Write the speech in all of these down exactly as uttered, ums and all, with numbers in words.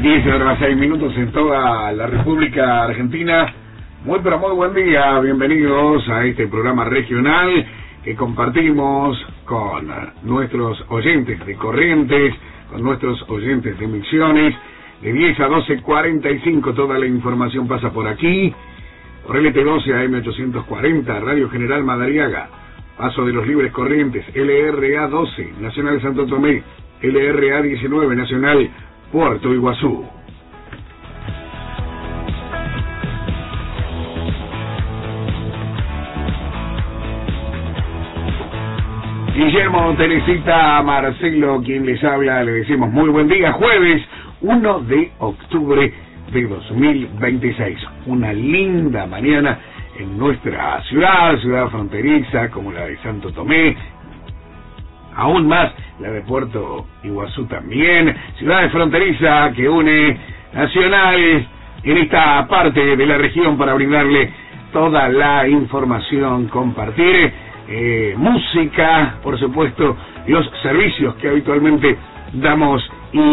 diez horas seis minutos en toda la República Argentina. Muy pero muy buen día, bienvenidos a este programa regional que compartimos con nuestros oyentes de Corrientes, con nuestros oyentes de Misiones. De diez a doce cuarenta y cinco toda la información pasa por aquí, por L T doce A M ochocientos cuarenta, Radio General Madariaga, Paso de los Libres Corrientes, L R A doce, Nacional Santo Tomé, L R A diecinueve, Nacional Puerto Iguazú. Guillermo, Teresita, Marcelo, quien les habla, le decimos muy buen día, jueves uno de octubre de dos mil veintiséis. Una linda mañana en nuestra ciudad, ciudad fronteriza como la de Santo Tomé, aún más la de Puerto Iguazú también, ciudad fronteriza que une nacionales en esta parte de la región para brindarle toda la información, compartir eh, música, por supuesto, los servicios que habitualmente damos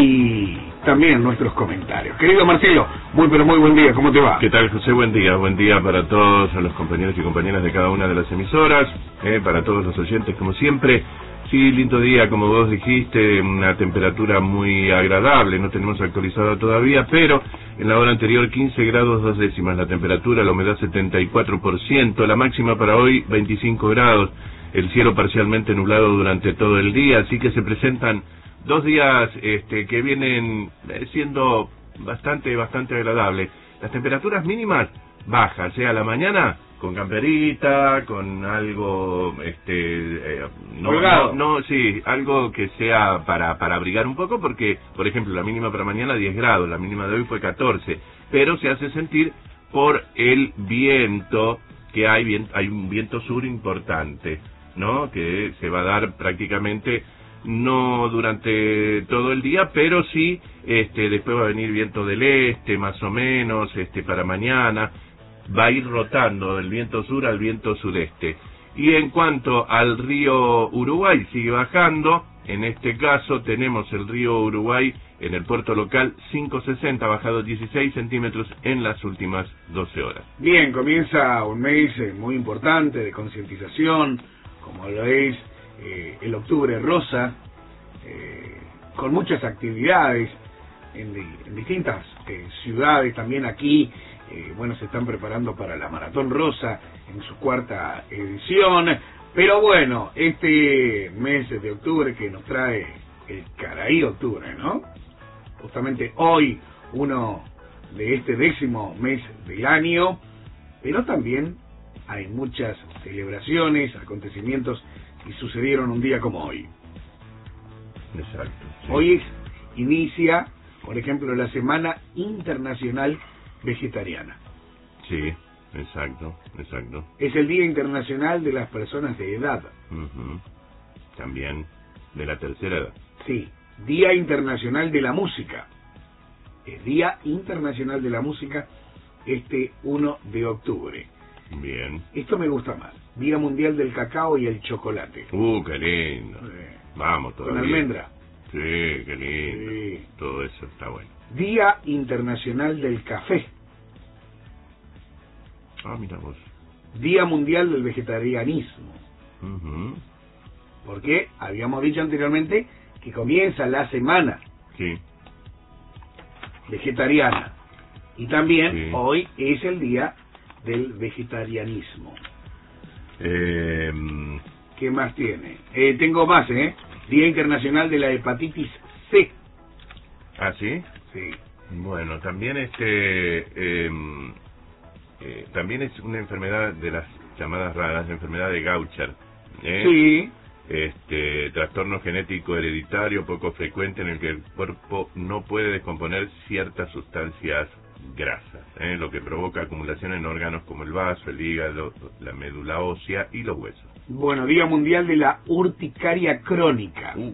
y también nuestros comentarios. Querido Marcelo, muy pero muy buen día, ¿cómo te va? ¿Qué tal, José? Buen día, buen día para todos, a los compañeros y compañeras de cada una de las emisoras, eh, para todos los oyentes como siempre. Sí, lindo día, como vos dijiste, una temperatura muy agradable, no tenemos actualizado todavía, pero en la hora anterior quince grados dos décimas la temperatura, la humedad setenta y cuatro por ciento, la máxima para hoy veinticinco grados, el cielo parcialmente nublado durante todo el día, así que se presentan dos días este, que vienen siendo bastante, bastante agradables. Las temperaturas mínimas bajas, sea, a la mañana con camperita, con algo, este, eh, no, no, no, sí, algo que sea para para abrigar un poco, porque, por ejemplo, la mínima para mañana diez grados, la mínima de hoy fue catorce, pero se hace sentir por el viento, que hay, bien, hay un viento sur importante, ¿no?, que se va a dar prácticamente no durante todo el día, pero sí, este, después va a venir viento del este, más o menos, este, para mañana, va a ir rotando del viento sur al viento sudeste. Y en cuanto al río Uruguay, sigue bajando, en este caso tenemos el río Uruguay en el puerto local cinco sesenta, bajado dieciséis centímetros en las últimas doce horas. Bien, comienza un mes muy importante de concientización, como lo es Eh, el Octubre Rosa, eh, con muchas actividades en, di, en distintas eh, ciudades, también aquí, eh, bueno, se están preparando para la Maratón Rosa en su cuarta edición, pero bueno, este mes de octubre que nos trae el Caraí Octubre, ¿no? Justamente hoy, uno de este décimo mes del año, pero también hay muchas celebraciones, acontecimientos y sucedieron un día como hoy. Exacto. Sí. Hoy es, inicia, por ejemplo, la Semana Internacional Vegetariana. Sí, exacto, exacto. Es el Día Internacional de las Personas de Edad. Uh-huh. También de la tercera edad. Sí, Día Internacional de la Música. Es Día Internacional de la Música este uno de octubre. Bien. Esto me gusta más. Día Mundial del Cacao y el Chocolate. Uh, qué lindo. Eh, Vamos, todavía. Con almendra. Sí, qué lindo. Sí. Todo eso está bueno. Día Internacional del Café. Ah, mira vos. Día Mundial del Vegetarianismo. Uh-huh. Porque habíamos dicho anteriormente que comienza la semana Sí. vegetariana. Y también Sí. hoy es el día del vegetarianismo. Eh, ¿Qué más tiene? Eh, tengo más, ¿eh? Día Internacional de la Hepatitis C. ¿Ah, sí? Sí. Bueno, también este eh, eh, también es una enfermedad de las llamadas raras, la enfermedad de Gaucher. ¿eh? Sí. Este trastorno genético hereditario poco frecuente en el que el cuerpo no puede descomponer ciertas sustancias grasas, ¿eh? lo que provoca acumulación en órganos como el vaso, el hígado, la médula ósea y los huesos. Bueno, Día Mundial de la Urticaria Crónica. Uh.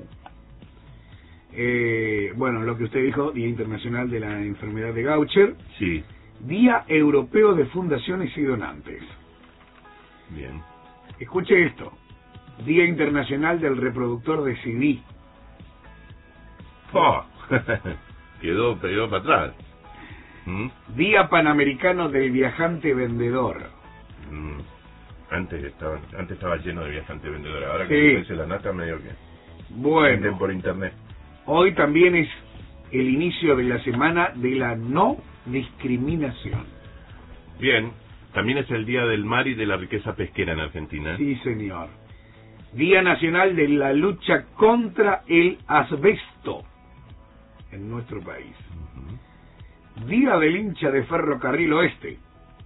Eh, bueno, lo que usted dijo, Día Internacional de la Enfermedad de Gaucher. Sí. Día Europeo de Fundaciones y Donantes. Bien. Escuche esto. Día Internacional del Reproductor de C D. Oh. quedó, quedó para atrás. ¿Mm? Día Panamericano del Viajante Vendedor. Mm. Antes estaba, antes estaba lleno de viajantes vendedores, ahora Sí. que se la nata medio que Bueno, venden por internet. hoy también es el inicio de la semana de la no discriminación. Bien, también es el Día del Mar y de la Riqueza Pesquera en Argentina. Sí, señor. Día Nacional de la Lucha contra el Asbesto en nuestro país. Uh-huh. Día del hincha de Ferrocarril Oeste.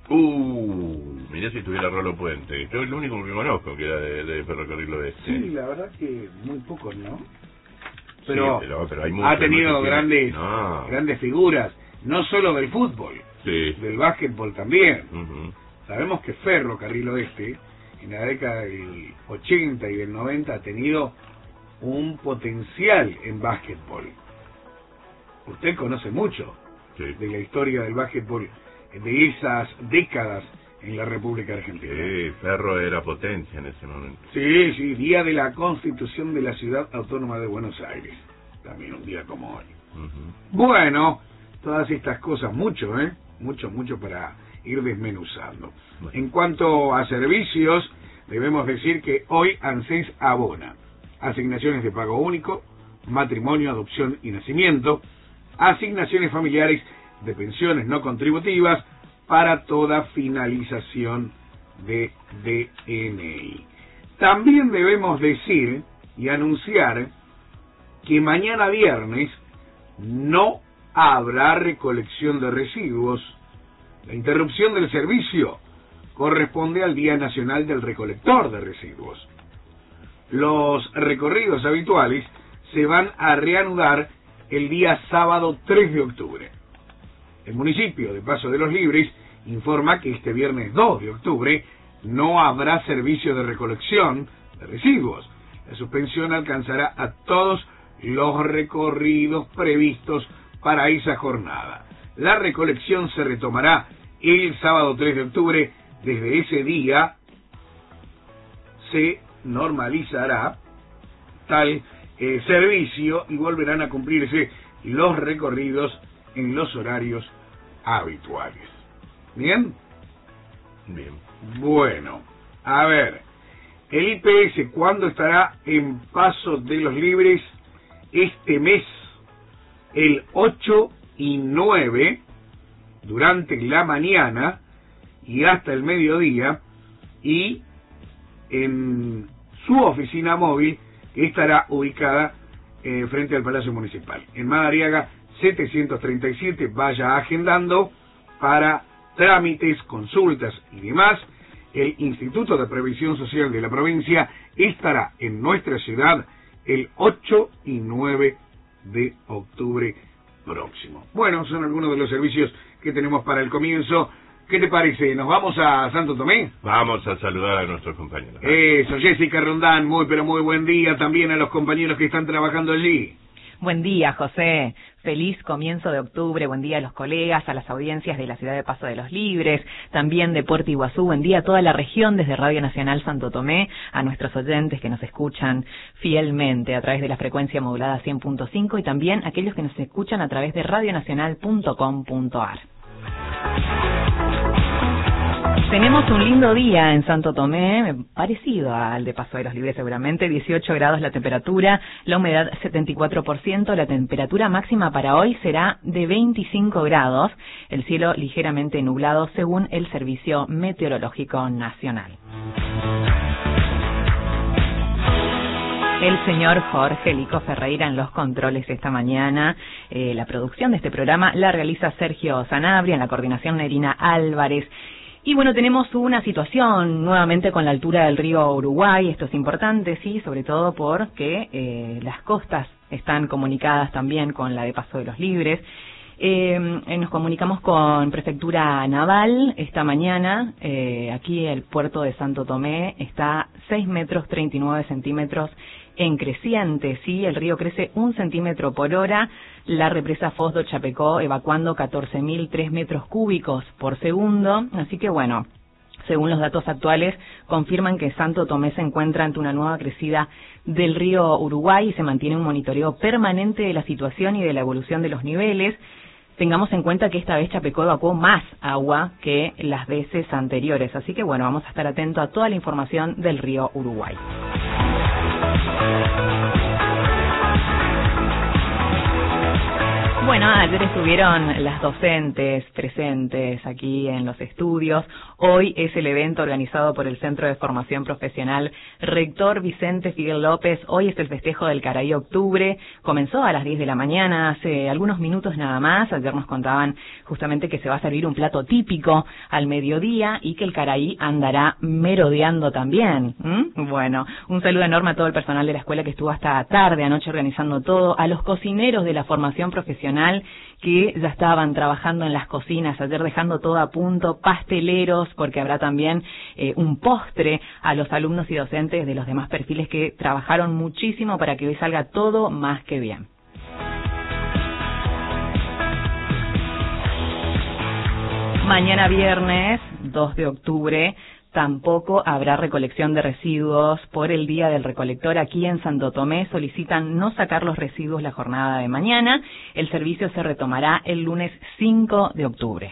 Uh, mirá si tuviera Rolo Puente. Yo es el único que conozco que era de, de Ferrocarril Oeste. Sí, la verdad que muy pocos, ¿no? Pero, sí, pero, pero hay muchos, ha tenido muchos grandes no. grandes figuras, no solo del fútbol, sí. del básquetbol también. Uh-huh. Sabemos que Ferrocarril Oeste, en la década del ochenta y del noventa, ha tenido un potencial en básquetbol. Usted conoce mucho sí. de la historia del básquetbol de esas décadas en la República Argentina. Sí, Ferro era potencia en ese momento. Sí, sí, día de la Constitución de la Ciudad Autónoma de Buenos Aires. También un día como hoy. Uh-huh. Bueno, todas estas cosas, mucho, ¿eh? Mucho, mucho para ir desmenuzando. Bueno. En cuanto a servicios, debemos decir que hoy ANSES abona asignaciones de pago único, matrimonio, adopción y nacimiento, asignaciones familiares de pensiones no contributivas para toda finalización de D N I. También debemos decir y anunciar que mañana viernes no habrá recolección de residuos. La interrupción del servicio corresponde al Día Nacional del Recolector de Residuos. Los recorridos habituales se van a reanudar el día sábado tres de octubre. El municipio de Paso de los Libres informa que este viernes dos de octubre no habrá servicio de recolección de residuos. La suspensión alcanzará a todos los recorridos previstos para esa jornada. La recolección se retomará el sábado tres de octubre. Desde ese día se normalizará tal eh, servicio y volverán a cumplirse los recorridos en los horarios habituales. ¿Bien? Bien. Bueno, a ver, el I P S, ¿cuándo estará en Paso de los Libres? Este mes, el ocho y nueve, durante la mañana y hasta el mediodía, y en su oficina móvil, que estará ubicada eh, frente al Palacio Municipal, en Madariaga setecientos treinta y siete. Vaya agendando para trámites, consultas y demás. El Instituto de Previsión Social de la provincia estará en nuestra ciudad el ocho y nueve de octubre próximo. Bueno, son algunos de los servicios que tenemos para el comienzo. ¿Qué te parece? ¿Nos vamos a Santo Tomé? Vamos a saludar a nuestros compañeros. Eso, Jessica Rondán, muy pero muy buen día también a los compañeros que están trabajando allí. Buen día, José. Feliz comienzo de octubre. Buen día a los colegas, a las audiencias de la ciudad de Paso de los Libres, también de Puerto Iguazú. Buen día a toda la región desde Radio Nacional Santo Tomé, a nuestros oyentes que nos escuchan fielmente a través de la frecuencia modulada cien punto cinco y también a aquellos que nos escuchan a través de radio nacional punto com punto a r. Tenemos un lindo día en Santo Tomé, parecido al de Paso de los Libres seguramente, dieciocho grados la temperatura, la humedad setenta y cuatro por ciento, la temperatura máxima para hoy será de veinticinco grados, el cielo ligeramente nublado según el Servicio Meteorológico Nacional. El señor Jorge Lico Ferreira en los controles esta mañana. Eh, la producción de este programa la realiza Sergio Sanabria, en la coordinación Nerina Álvarez. Y bueno, tenemos una situación nuevamente con la altura del río Uruguay. Esto es importante, sí, sobre todo porque eh, las costas están comunicadas también con la de Paso de los Libres. Eh, nos comunicamos con Prefectura Naval esta mañana. Eh, aquí el puerto de Santo Tomé está seis metros treinta y nueve centímetros en creciente, sí, el río crece un centímetro por hora. La represa Foz do Chapecó evacuando catorce mil tres metros cúbicos por segundo. Así que bueno, según los datos actuales, confirman que Santo Tomé se encuentra ante una nueva crecida del río Uruguay y se mantiene un monitoreo permanente de la situación y de la evolución de los niveles. Tengamos en cuenta que esta vez Chapecó evacuó más agua que las veces anteriores, así que bueno, vamos a estar atentos a toda la información del río Uruguay. Bueno, ayer estuvieron las docentes presentes aquí en los estudios. Hoy es el evento organizado por el Centro de Formación Profesional Rector Vicente Figuel López. Hoy es el festejo del Caraí Octubre. Comenzó a las diez de la mañana, hace algunos minutos nada más. Ayer nos contaban justamente que se va a servir un plato típico al mediodía y que el Caraí andará merodeando también. ¿Mm? Bueno, un saludo enorme a todo el personal de la escuela que estuvo hasta tarde anoche organizando todo, a los cocineros de la formación profesional que ya estaban trabajando en las cocinas, ayer dejando todo a punto, pasteleros, porque habrá también eh, un postre, a los alumnos y docentes de los demás perfiles que trabajaron muchísimo para que hoy salga todo más que bien. Mañana viernes, dos de octubre, tampoco habrá recolección de residuos por el Día del Recolector. Aquí en Santo Tomé solicitan no sacar los residuos la jornada de mañana. El servicio se retomará el lunes cinco de octubre.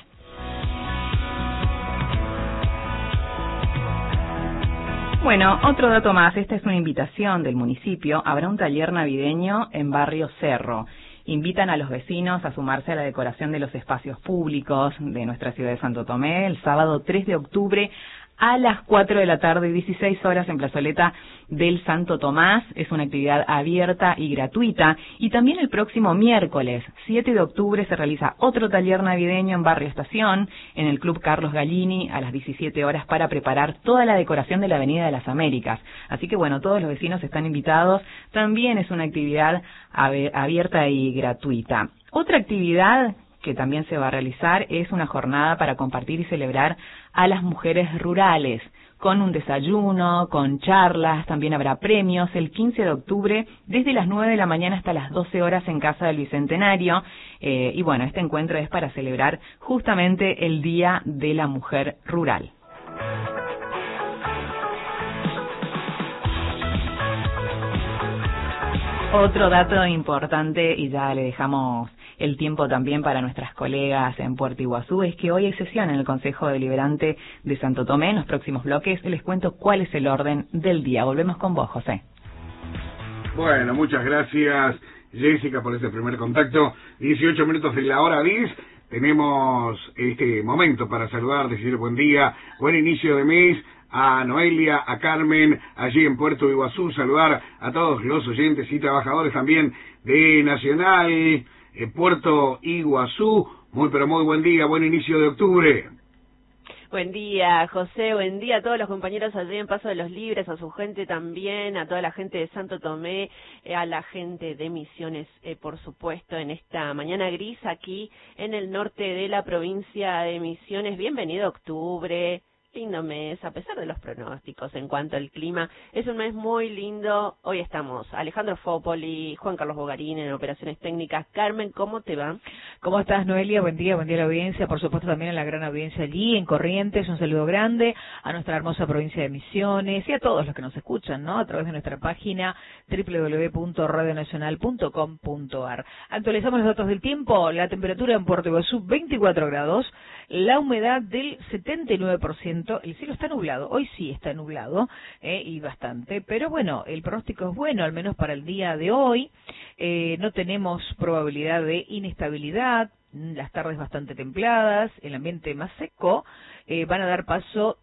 Bueno, otro dato más. Esta es una invitación del municipio. Habrá un taller navideño en Barrio Cerro. Invitan a los vecinos a sumarse a la decoración de los espacios públicos de nuestra ciudad de Santo Tomé el sábado tres de octubre a las cuatro de la tarde, dieciséis horas en Plazoleta del Santo Tomás. Es una actividad abierta y gratuita. Y también el próximo miércoles, siete de octubre, se realiza otro taller navideño en Barrio Estación, en el Club Carlos Gallini, a las diecisiete horas, para preparar toda la decoración de la Avenida de las Américas. Así que bueno, todos los vecinos están invitados. También es una actividad abierta y gratuita. Otra actividad que también se va a realizar es una jornada para compartir y celebrar a las mujeres rurales, con un desayuno, con charlas, también habrá premios el quince de octubre desde las nueve de la mañana hasta las doce horas en Casa del Bicentenario. Eh, y bueno, este encuentro es para celebrar justamente el Día de la Mujer Rural. Otro dato importante, y ya le dejamos el tiempo también para nuestras colegas en Puerto Iguazú, es que hoy hay sesión en el Consejo Deliberante de Santo Tomé. En los próximos bloques les cuento cuál es el orden del día. Volvemos con vos, José. Bueno, muchas gracias, Jessica, por este primer contacto. dieciocho minutos de la hora diez. Tenemos este momento para saludar, decir buen día, buen inicio de mes a Noelia, a Carmen, allí en Puerto Iguazú. Saludar a todos los oyentes y trabajadores también de Nacional, eh, Puerto Iguazú. Muy pero muy buen día, buen inicio de octubre. Buen día, José, buen día a todos los compañeros allí en Paso de los Libres, a su gente también, a toda la gente de Santo Tomé, eh, a la gente de Misiones, eh, por supuesto, en esta mañana gris aquí en el norte de la provincia de Misiones. Bienvenido octubre. Lindo mes, a pesar de los pronósticos en cuanto al clima. Es un mes muy lindo. Hoy estamos Alejandro Fópoli, Juan Carlos Bogarín en operaciones técnicas. Carmen, ¿cómo te va? ¿Cómo estás, Noelia? Buen día, buen día a la audiencia. Por supuesto también a la gran audiencia allí en Corrientes. Un saludo grande a nuestra hermosa provincia de Misiones y a todos los que nos escuchan, ¿no? A través de nuestra página doble u doble u doble u punto radio nacional punto com punto a r. Actualizamos los datos del tiempo. La temperatura en Puerto Iguazú, veinticuatro grados. La humedad del setenta y nueve por ciento. El cielo está nublado, hoy sí está nublado, eh, y bastante, pero bueno, el pronóstico es bueno, al menos para el día de hoy. Eh, no tenemos probabilidad de inestabilidad, las tardes bastante templadas, el ambiente más seco, eh, van a dar paso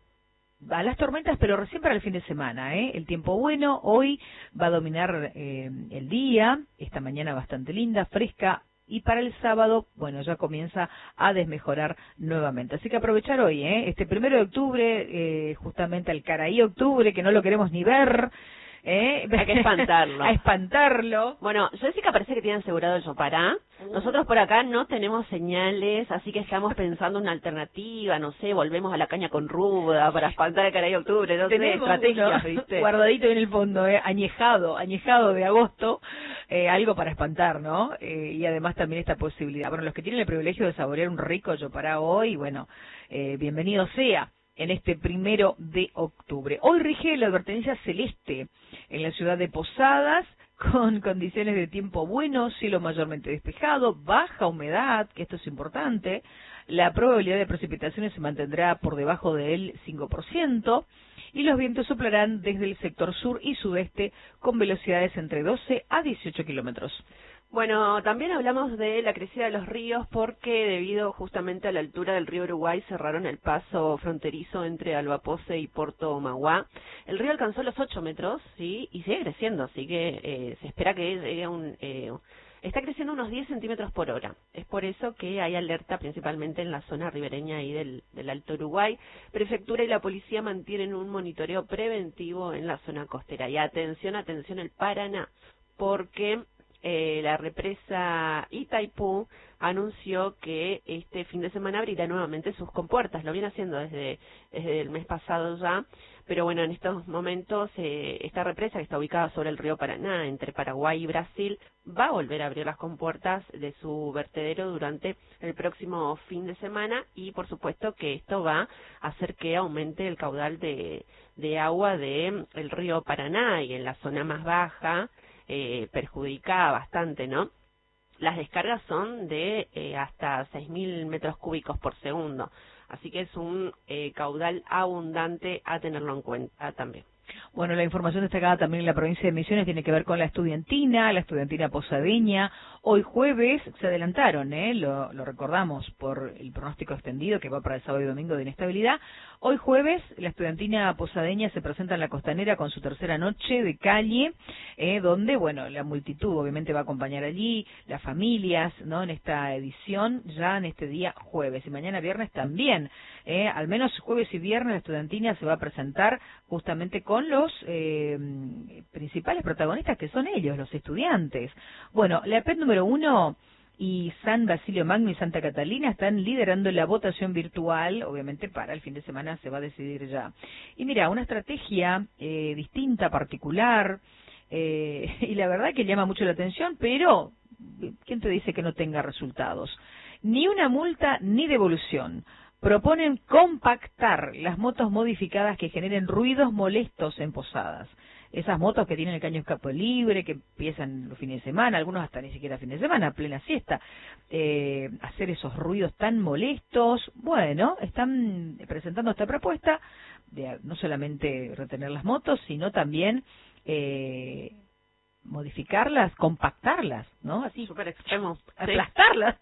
a las tormentas, pero recién para el fin de semana, ¿eh? El tiempo bueno, hoy va a dominar eh, el día, esta mañana bastante linda, fresca. Y para el sábado, bueno, ya comienza a desmejorar nuevamente. Así que aprovechar hoy, ¿eh? Este primero de octubre, eh, justamente al Caraí Octubre, que no lo queremos ni ver. ¿Eh? Hay que espantarlo. A espantarlo. Bueno, Jessica parece que tiene asegurado el Yopará. Nosotros por acá no tenemos señales, así que estamos pensando una alternativa, no sé, volvemos a la caña con ruda para espantar el Caraí Octubre, no tenemos sé, estrategias, uno ¿viste? Guardadito en el fondo, ¿eh? Añejado, añejado de agosto, eh, algo para espantar, ¿no? Eh, y además también esta posibilidad. Bueno, los que tienen el privilegio de saborear un rico Yopará hoy, bueno, eh, bienvenido sea. en este primero de octubre. Hoy rige la advertencia celeste en la ciudad de Posadas, con condiciones de tiempo bueno, cielo mayormente despejado, baja humedad, que esto es importante. La probabilidad de precipitaciones se mantendrá por debajo del cinco por ciento y los vientos soplarán desde el sector sur y sudeste con velocidades entre doce a dieciocho kilómetros. Bueno, también hablamos de la crecida de los ríos porque debido justamente a la altura del río Uruguay cerraron el paso fronterizo entre Albapoce y Puerto Maguá. El río alcanzó los ocho metros, ¿sí? Y sigue creciendo, así que eh, se espera que llegue a un... Eh, está creciendo unos diez centímetros por hora. Es por eso que hay alerta principalmente en la zona ribereña ahí del, del Alto Uruguay. Prefectura y la policía mantienen un monitoreo preventivo en la zona costera. Y atención, atención, el Paraná, porque... Eh, la represa Itaipú anunció que este fin de semana abrirá nuevamente sus compuertas. Lo viene haciendo desde, desde el mes pasado ya, pero bueno, en estos momentos eh, esta represa, que está ubicada sobre el río Paraná, entre Paraguay y Brasil, va a volver a abrir las compuertas de su vertedero durante el próximo fin de semana y por supuesto que esto va a hacer que aumente el caudal de, de agua del de río Paraná, y en la zona más baja Eh, perjudica bastante, ¿no? Las descargas son de eh, hasta seis mil metros cúbicos por segundo, así que es un eh, caudal abundante a tenerlo en cuenta también. Bueno, la información destacada también en la provincia de Misiones tiene que ver con la estudiantina, la estudiantina posadeña. Hoy jueves se adelantaron, ¿eh? lo, lo recordamos por el pronóstico extendido que va para el sábado y domingo de inestabilidad. Hoy jueves la estudiantina posadeña se presenta en la Costanera con su tercera noche de calle, eh, donde, bueno, la multitud obviamente va a acompañar allí, las familias, ¿no? En esta edición, ya en este día jueves y mañana viernes también, eh, al menos jueves y viernes la estudiantina se va a presentar justamente con los eh, principales protagonistas, que son ellos, los estudiantes. Bueno, la E P E T número uno y San Basilio Magno y Santa Catalina están liderando la votación virtual, obviamente para el fin de semana se va a decidir ya. Y mira, una estrategia eh, distinta, particular, eh, y la verdad que llama mucho la atención, pero ¿quién te dice que no tenga resultados? Ni una multa ni devolución. Proponen compactar las motos modificadas que generen ruidos molestos en Posadas. Esas motos que tienen el caño escape libre, que empiezan los fines de semana, algunos hasta ni siquiera fines de semana, plena siesta, eh, hacer esos ruidos tan molestos. Bueno, están presentando esta propuesta de no solamente retener las motos, sino también eh, modificarlas, compactarlas, ¿no? Así, súper extremo, aplastarlas.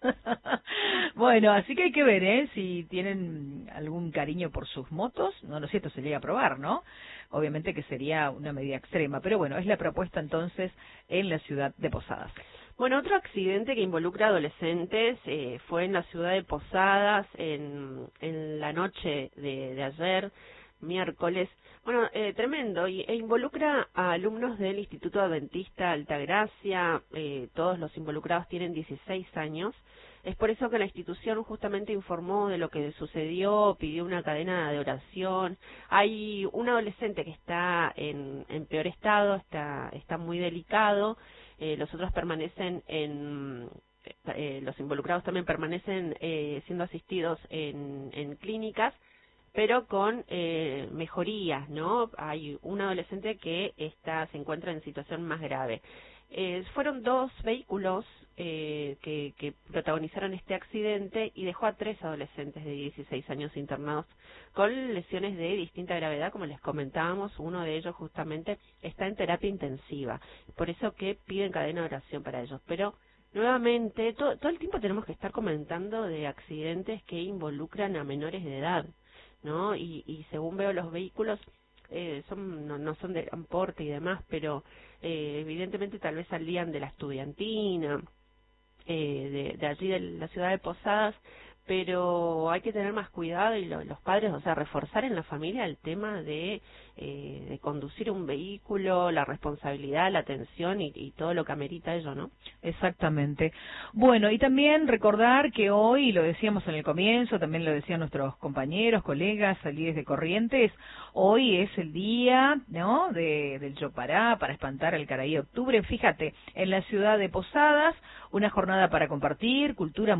Bueno, así que hay que ver, ¿eh? Si tienen algún cariño por sus motos, no lo sé, esto se llega a probar, ¿no? Obviamente que sería una medida extrema, pero bueno, es la propuesta entonces en la ciudad de Posadas. Bueno, otro accidente que involucra adolescentes eh, fue en la ciudad de Posadas en, en la noche de, de ayer, miércoles. Bueno, eh, tremendo, y, e involucra a alumnos del Instituto Adventista Altagracia. Eh, todos los involucrados tienen dieciséis años. Es por eso que la institución justamente informó de lo que sucedió, pidió una cadena de oración. Hay un adolescente que está en, en peor estado, está, está muy delicado. Eh, los otros permanecen en... Eh, los involucrados también permanecen eh, siendo asistidos en, en clínicas, pero con eh, mejorías, ¿no? Hay un adolescente que está, se encuentra en situación más grave. Eh, fueron dos vehículos eh, que, que protagonizaron este accidente y dejó a tres adolescentes de dieciséis años internados con lesiones de distinta gravedad, como les comentábamos. Uno de ellos justamente está en terapia intensiva, por eso que piden cadena de oración para ellos. Pero nuevamente, todo, todo el tiempo tenemos que estar comentando de accidentes que involucran a menores de edad, ¿no? Y, y según veo los vehículos, eh, son no, no son de gran porte y demás, pero eh, evidentemente tal vez salían de la estudiantina, eh, de, de allí de la ciudad de Posadas, pero hay que tener más cuidado y lo, los padres, o sea, reforzar en la familia el tema de, eh, de conducir un vehículo, la responsabilidad, la atención y, y todo lo que amerita ello, ¿no? Exactamente. Bueno, y también recordar que hoy, lo decíamos en el comienzo, también lo decían nuestros compañeros, colegas, líderes de Corrientes, hoy es el día, ¿no?, de, del Yopará, para espantar el Caraí de octubre. Fíjate, en la ciudad de Posadas, una jornada para compartir, cultura,